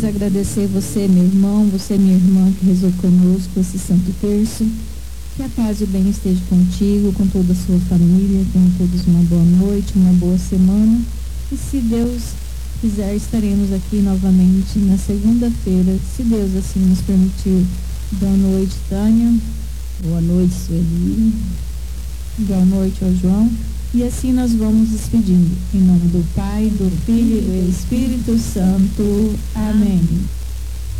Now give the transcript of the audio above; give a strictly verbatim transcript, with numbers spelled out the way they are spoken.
queremos agradecer você, meu irmão, você, minha irmã, que rezou conosco esse Santo Terço. Que a paz e o bem esteja contigo, com toda a sua família. Tenham todos uma boa noite, uma boa semana. E se Deus quiser, estaremos aqui novamente na segunda-feira, se Deus assim nos permitir. Boa noite, Tânia. Boa noite, Sueli. Boa noite ao João. E assim nós vamos despedindo. Em nome do Pai, do Filho e do Espírito Santo. Amém.